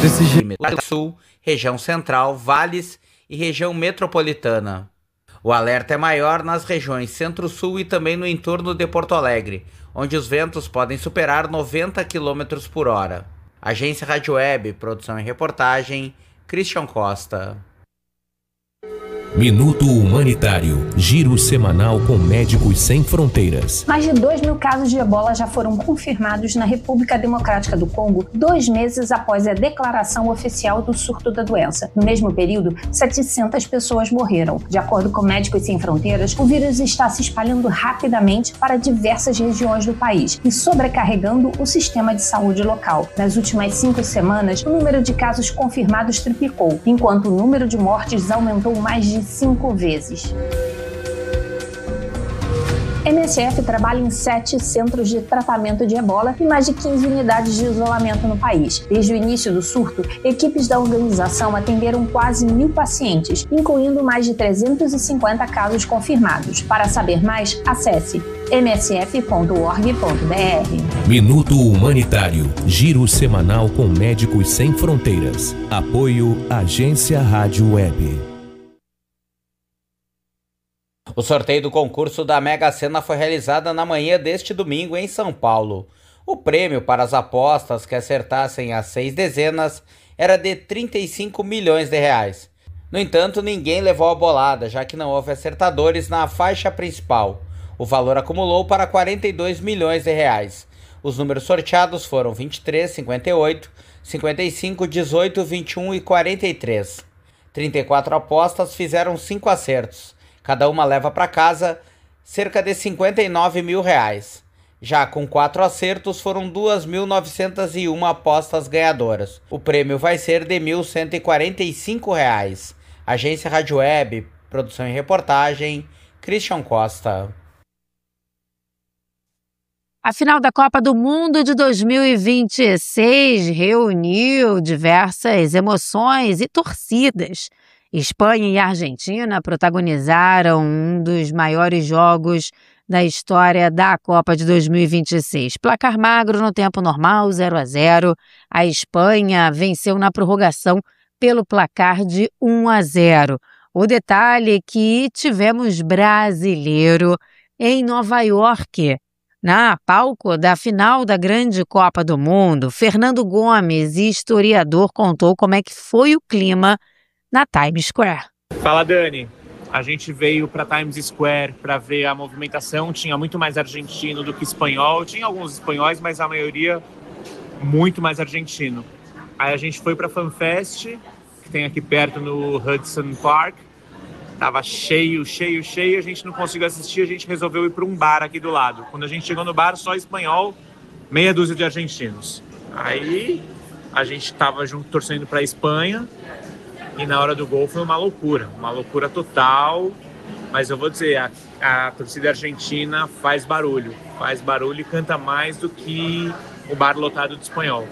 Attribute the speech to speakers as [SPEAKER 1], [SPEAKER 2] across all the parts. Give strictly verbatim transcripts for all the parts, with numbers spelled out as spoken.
[SPEAKER 1] Desse jeito. Sul, região central, vales e região metropolitana. O alerta é maior nas regiões centro-sul e também no entorno de Porto Alegre, onde os ventos podem superar noventa quilômetros por hora. Agência Rádio Web, produção e reportagem, Christian Costa.
[SPEAKER 2] Minuto Humanitário, giro semanal com Médicos Sem Fronteiras.
[SPEAKER 3] Mais de dois mil casos de ebola já foram confirmados na República Democrática do Congo, dois meses após a declaração oficial do surto da doença. No mesmo período, setecentas pessoas morreram. De acordo com Médicos Sem Fronteiras, o vírus está se espalhando rapidamente para diversas regiões do país e sobrecarregando o sistema de saúde local. Nas últimas cinco semanas, o número de casos confirmados triplicou, enquanto o número de mortes aumentou mais de cinco vezes. M S F trabalha em sete centros de tratamento de ebola e mais de quinze unidades de isolamento no país. Desde o início do surto, equipes da organização atenderam quase mil pacientes, incluindo mais de trezentos e cinquenta casos confirmados. Para saber mais, acesse m s f ponto org ponto b r.
[SPEAKER 2] Minuto Humanitário, giro semanal com Médicos Sem Fronteiras. Apoio Agência Rádio Web.
[SPEAKER 1] O sorteio do concurso da Mega Sena foi realizado na manhã deste domingo em São Paulo. O prêmio para as apostas que acertassem as seis dezenas era de trinta e cinco milhões de reais. No entanto, ninguém levou a bolada, já que não houve acertadores na faixa principal. O valor acumulou para quarenta e dois milhões de reais. Os números sorteados foram vinte e três, cinquenta e oito, cinquenta e cinco, dezoito, vinte e um e quarenta e três. trinta e quatro apostas fizeram cinco acertos. Cada uma leva para casa cerca de cinquenta e nove mil reais. Já com quatro acertos, foram duas mil novecentas e uma apostas ganhadoras. O prêmio vai ser de mil cento e quarenta e cinco reais. Agência Rádio Web, produção e reportagem, Christian Costa.
[SPEAKER 4] A final da Copa do Mundo de dois mil e vinte e seis reuniu diversas emoções e torcidas. Espanha e Argentina protagonizaram um dos maiores jogos da história da Copa de dois mil e vinte e seis. Placar magro no tempo normal, zero a zero. A Espanha venceu na prorrogação pelo placar de um a zero. O detalhe é que tivemos brasileiro em Nova York, na palco da final da grande Copa do Mundo. Fernando Gomes, historiador, contou como é que foi o clima na Times Square.
[SPEAKER 5] Fala, Dani. A gente veio para Times Square para ver a movimentação. Tinha muito mais argentino do que espanhol. Tinha alguns espanhóis, mas a maioria muito mais argentino. Aí a gente foi para a FanFest, que tem aqui perto no Hudson Park. Tava cheio, cheio, cheio. A gente não conseguiu assistir. A gente resolveu ir para um bar aqui do lado. Quando a gente chegou no bar, só espanhol, meia dúzia de argentinos. Aí a gente tava junto torcendo para a Espanha. E na hora do gol foi uma loucura, uma loucura total. Mas eu vou dizer, a, a torcida argentina faz barulho. Faz barulho e canta mais do que o bar lotado de espanhol.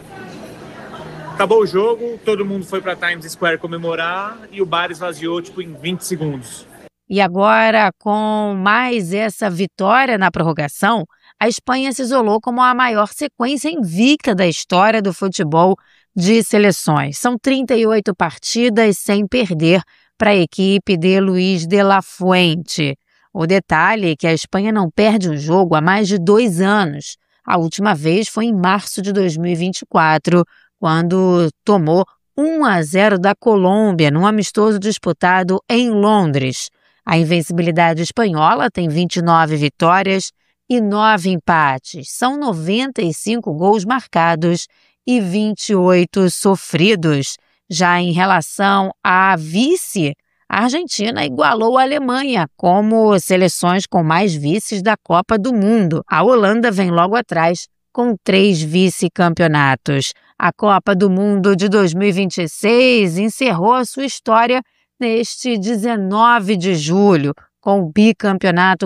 [SPEAKER 5] Acabou o jogo, todo mundo foi para Times Square comemorar e o bar esvaziou tipo em vinte segundos.
[SPEAKER 4] E agora, com mais essa vitória na prorrogação, a Espanha se isolou como a maior sequência invicta da história do futebol de seleções. São trinta e oito partidas sem perder para a equipe de Luis de la Fuente. O detalhe é que a Espanha não perde um jogo há mais de dois anos. A última vez foi em março de dois mil e vinte e quatro, quando tomou um a zero da Colômbia, num amistoso disputado em Londres. A invencibilidade espanhola tem vinte e nove vitórias e nove empates. São noventa e cinco gols marcados e vinte e oito sofridos. Já em relação à vice, a Argentina igualou a Alemanha como seleções com mais vices da Copa do Mundo. A Holanda vem logo atrás com três vice-campeonatos. A Copa do Mundo de dois mil e vinte e seis encerrou a sua história neste dezenove de julho, com o bicampeonato